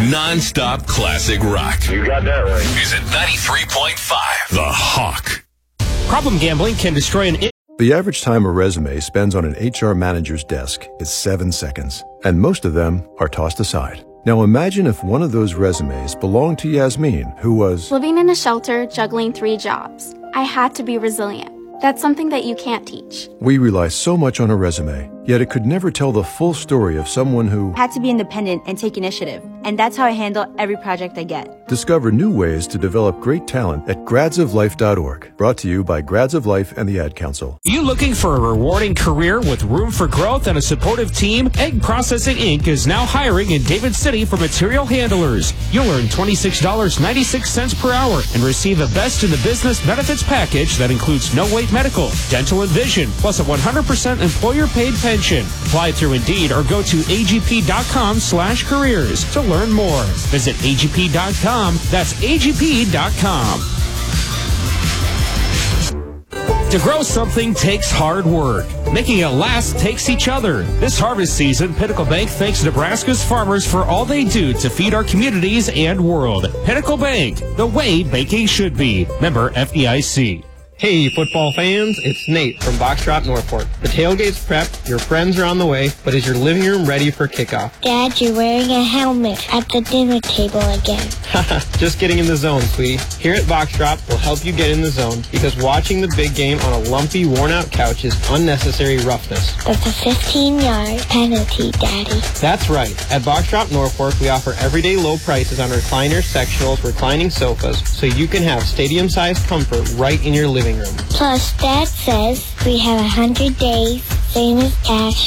Non-stop classic rock. You got that right. Is at 93.5 The Hawk. Problem gambling can destroy an... The average time a resume spends on an HR manager's desk is 7 seconds, and most of them are tossed aside. Now imagine if one of those resumes belonged to Yasmin, who was living in a shelter, juggling 3 jobs. I had to be resilient. That's something that you can't teach. We rely so much on a resume, yet it could never tell the full story of someone who had to be independent and take initiative. And that's how I handle every project I get. Discover new ways to develop great talent at gradsoflife.org. Brought to you by Grads of Life and the Ad Council. You looking for a rewarding career with room for growth and a supportive team? Egg Processing Inc. is now hiring in David City for material handlers. You'll earn $26.96 per hour and receive a best in the business benefits package that includes no-wait medical, dental, and vision, plus a 100% employer-paid pension. Apply through Indeed or go to agp.com/careers to learn more. Visit agp.com. That's agp.com. To grow something takes hard work. Making it last takes each other. This harvest season, Pinnacle Bank thanks Nebraska's farmers for all they do to feed our communities and world. Pinnacle Bank, the way banking should be. Member FDIC. Hey, football fans, it's Nate from Box Drop Norfolk. The tailgate's prepped, your friends are on the way, but is your living room ready for kickoff? Dad, you're wearing a helmet at the dinner table again. Just getting in the zone, sweetie. Here at Box Drop, we'll help you get in the zone because watching the big game on a lumpy, worn-out couch is unnecessary roughness. That's a 15-yard penalty, Daddy. That's right. At Box Drop Norfolk, we offer everyday low prices on recliners, sectionals, reclining sofas, so you can have stadium-sized comfort right in your living room. Plus, Dad says we have 100 days, same as cash.